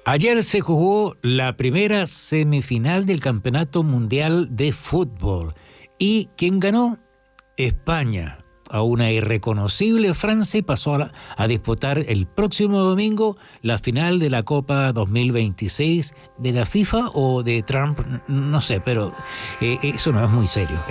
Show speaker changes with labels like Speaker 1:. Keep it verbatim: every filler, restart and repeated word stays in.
Speaker 1: Ayer se jugó la primera semifinal del Campeonato Mundial de Fútbol. ¿Y quién ganó? España. A una irreconocible Francia, y pasó a, la, a disputar el próximo domingo la final de la Copa dos mil veintiséis de la FIFA o de Trump, no sé, pero eh, eso no es muy serio.